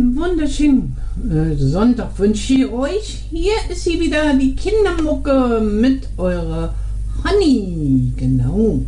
Einen wunderschönen Sonntag wünsche ich euch. Hier ist sie wieder, die Kindermucke mit eurer Honey. Genau.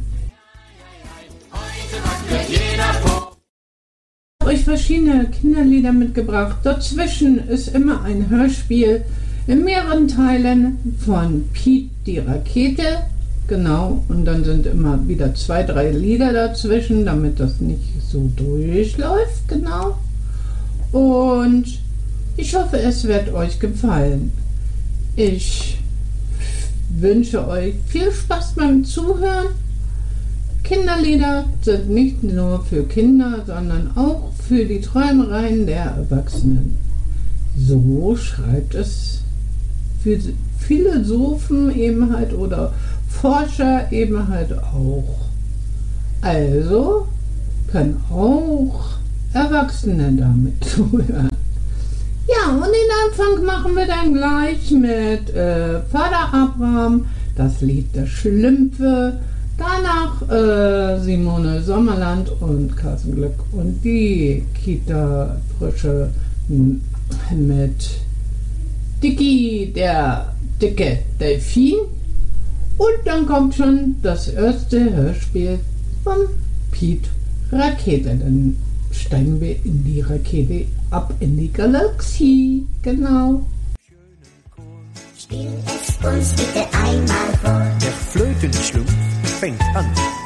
Ich habe euch verschiedene Kinderlieder mitgebracht. Dazwischen ist immer ein Hörspiel in mehreren Teilen von Piet die Rakete. Genau, und dann sind immer wieder 2, 3 Lieder dazwischen, damit das nicht so durchläuft. Genau. Und ich hoffe, es wird euch gefallen. Ich wünsche euch viel Spaß beim Zuhören. Kinderlieder sind nicht nur für Kinder, sondern auch für die Träumereien der Erwachsenen. So schreibt es für Philosophen eben halt oder Forscher eben halt auch. Also können auch Erwachsene damit zuhören. Ja, und den Anfang machen wir dann gleich mit Vater Abraham, das Lied der Schlümpfe, danach Simone Sommerland und Carsten Glück und die Kita-Frösche mit Dicky, der dicke Delfin. Und dann kommt schon das erste Hörspiel von Piet Rakete. Dann steigen wir in die Rakete ab in die Galaxie. Genau. Spiel es uns bitte einmal vor. Der Flötenschlumpf fängt an.